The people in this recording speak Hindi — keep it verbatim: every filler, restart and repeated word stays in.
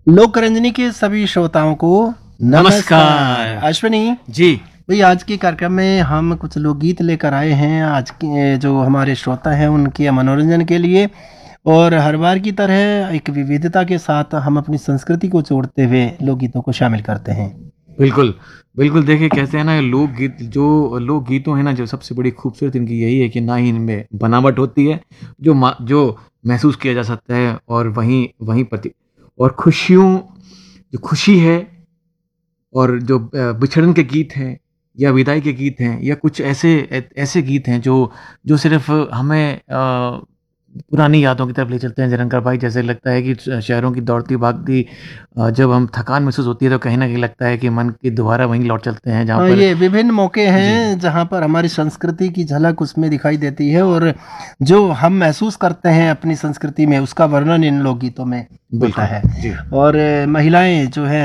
लोक रंजनी के सभी श्रोताओं को नमस्कार। अश्विनी जी भाई, आज के कार्यक्रम में हम कुछ लोकगीत लेकर आए हैं आज के जो हमारे श्रोता हैं उनके मनोरंजन के लिए। और हर बार की तरह एक विविधता के साथ हम अपनी संस्कृति को जोड़ते हुए लोकगीतों को शामिल करते हैं। बिल्कुल बिल्कुल। देखिए, कहते हैं ना, लोकगीत जो लोकगीतों है ना, जो सबसे बड़ी खूबसूरत इनकी यही है कि ना ही इनमें बनावट होती है, जो मा- जो महसूस किया जा सकता है, और वहीं वहीं प्रति और खुशियों जो खुशी है, और जो अ, बिछड़न के गीत हैं या विदाई के गीत हैं, या कुछ ऐसे ऐ- ऐसे गीत हैं जो जो सिर्फ हमें अ, पुरानी यादों की तरफ ले चलते हैं निरंकार भाई। जैसे लगता है कि शहरों की दौड़ती भागती, अ, जब हम थकान महसूस होती है तो कहीं ना कहीं लगता है कि मन की दोबारा वहीं लौट चलते हैं जहाँ हाँ, पर। ये विभिन्न मौके जी हैं जहाँ पर हमारी संस्कृति की झलक उसमें दिखाई देती है, और जो हम महसूस करते हैं अपनी संस्कृति में उसका वर्णन इन लोकगीतों में होता बिल्कुल। है। जी और अ, महिलाएं जो है